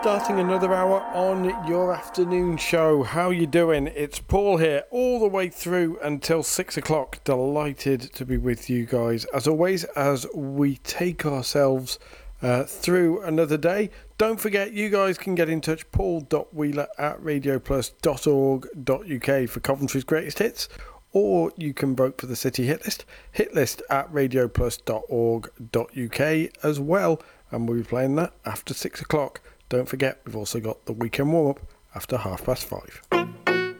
Starting another hour on your afternoon show. How you doing? It's Paul here, all the way through until 6 o'clock. Delighted to be with you guys, as always, as we take ourselves through another day. Don't forget, you guys can get in touch, paul.wheeler@radioplus.org.uk for Coventry's greatest hits, or you can vote for the City Hitlist at radioplus.org.uk as well, and we'll be playing that after 6 o'clock. Don't forget, we've also got the weekend warm-up after 5:30.